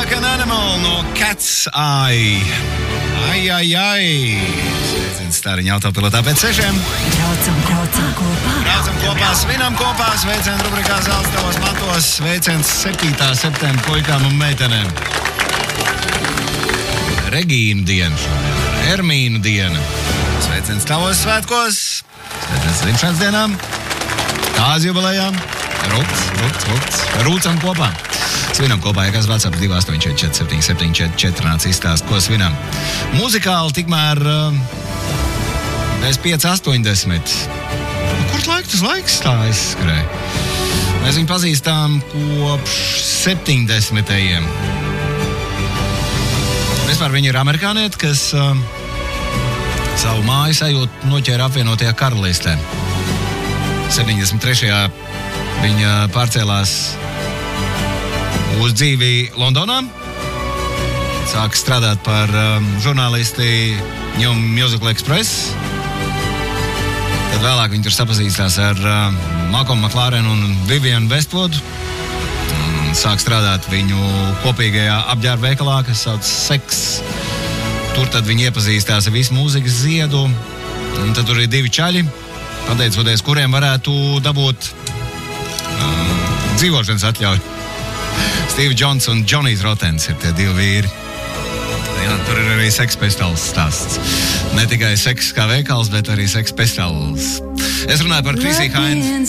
Like an Animal no Cat's Eye. Ai. Sveicins Stāriņa autopilotā pēc 6. Braucam kopā, svinam kopā, sveiciens rubrikā Zelts tavos matos, sveiciens 7. septembra puikām un meitenēm. Regīna diena, Ermīna diena, sveiciens tavos svētkos, sveiciens dzimšanas dienām, kāzu jubilejām, rūcam kopā. Svinam kopā, ja kāds WhatsApp 2844774 nāc izstāst, ko svinam. Muzikāli tikmēr bez 5.80. Kur tas laiks tā aizskrēja? Mēs viņu pazīstām kopš 70. Vispār viņa ir amerikānieti, kas savu māju sajūtu noķēra apvienotajā karalistē. 73. viņa pārcēlās uz dzīvi Londonā, sāka strādāt par žurnālisti New Musical Express. Tad vēlāk viņi tur sapazīstās ar Malcolm McLaren un Vivian Westwood. Sāk strādāt viņu kopīgajā apģērba veikalā, kas sauc Sex. Tur tad viņi iepazīstās ar visu mūzikas ziedu. Un tad tur ir 2 čaļi, pateicoties kuriem varētu dabūt dzīvošanas atļauju. Steve Jones un Johnny's Rotens ir tie 2 vīri. Jā, tur ir arī Sex Pistols stāsts. Ne tikai seks kā veikals, bet arī Sex Pistols. Es runāju par Chrissy Hynde.